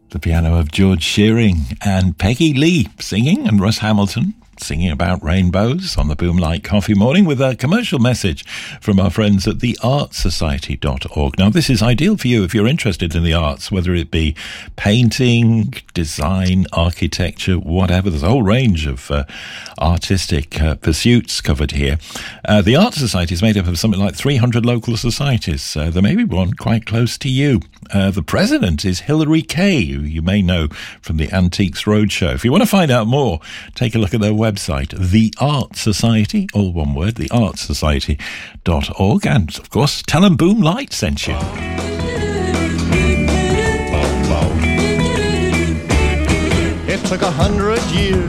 The piano of George Shearing and Peggy Lee singing, and Russ Hamilton singing about rainbows on the Boomlight Coffee Morning with a commercial message from our friends at theartsociety.org. Now, this is ideal for you if you're interested in the arts, whether it be painting, design, architecture, whatever. There's a whole range of artistic pursuits covered here. The Arts Society is made up of something like 300 local societies. There may be one quite close to you. The president is Hilary Kay, who you may know from the Antiques Roadshow. If you want to find out more, take a look at their website, The Arts Society, all one word, theartsociety.org. And, of course, tell them Boomlight sent you. It took 100 years